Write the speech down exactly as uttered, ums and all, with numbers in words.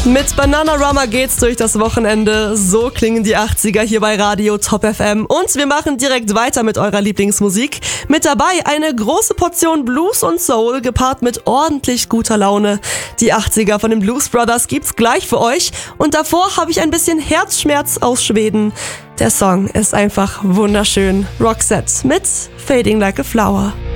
Mit Bananarama geht's durch das Wochenende. So klingen die achtziger hier bei Radio Top F M. Und wir machen direkt weiter mit eurer Lieblingsmusik. Mit dabei eine große Portion Blues und Soul, gepaart mit ordentlich guter Laune. Die achtziger von den Blues Brothers gibt's gleich für euch. Und davor habe ich ein bisschen Herzschmerz aus Schweden. Der Song ist einfach wunderschön. Roxette mit Fading Like a Flower.